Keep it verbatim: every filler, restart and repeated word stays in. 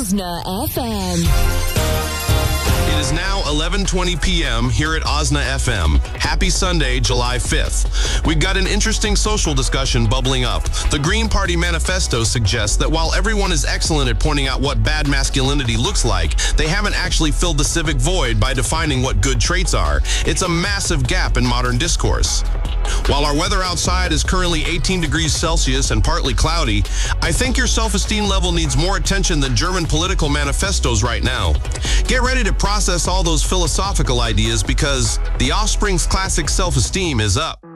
Osna F M. It is now eleven twenty p.m. here at Osna F M. Happy Sunday, July fifth. We've got an interesting social discussion bubbling up. The Green Party manifesto suggests that while everyone is excellent at pointing out what bad masculinity looks like, they haven't actually filled the civic void by defining what good traits are. It's a massive gap in modern discourse. While our weather outside is currently eighteen degrees Celsius and partly cloudy, I think your self-esteem level needs more attention than German political manifestos right now. Get ready to process all those philosophical ideas because the Offspring's classic self-esteem is up.